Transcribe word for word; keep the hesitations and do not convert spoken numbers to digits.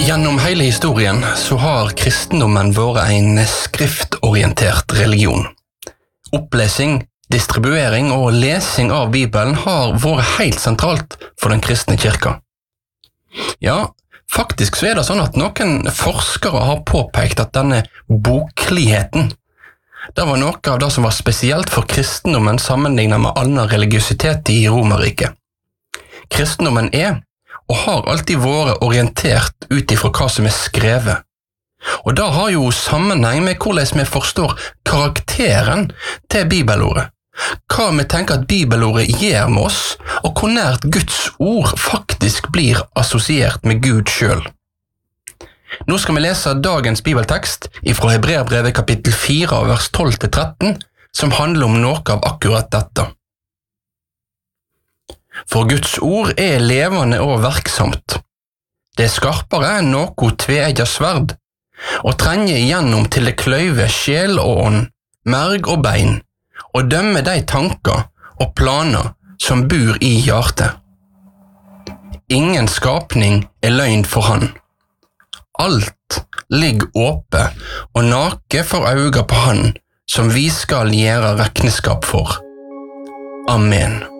Gjennom hele historien så har kristendommen vært en skriftorientert religion. Opplesing, distribuering og lesing av Bibelen har vært helt sentralt for den kristne kirka. Ja, faktisk så er det sånn at noen forskere har påpekt at denne bokligheten, det var noe av det som var spesielt for kristendommen sammenlignet med annen religiøsitet i Romerriket. Kristendommen er og har alltid vært orientert ut ifra hva som er skrevet. Og det har jo sammenheng med hvordan vi forstår karakteren til bibelordet. Hva vi tenker at bibelordet gjør med oss, og hvor nært Guds ord faktisk blir assosiert med Gud selv. Nå skal vi lese dagens bibeltekst fra Hebreerbrevet kapittel fire, vers tolv til tretten, som handler om noe av akkurat dette. For Guds ord er levende og verksomt. Det er skarpere enn noe tveegget sverd, og trenger igjennom til det kløyve sjel og ånd, merg og bein, og dømme de tanker og planer som bor i hjertet. Ingen skapning er løgn for han. Alt ligger åpe og nake for øynene på han, som vi skal gjøre rekneskap for. Amen.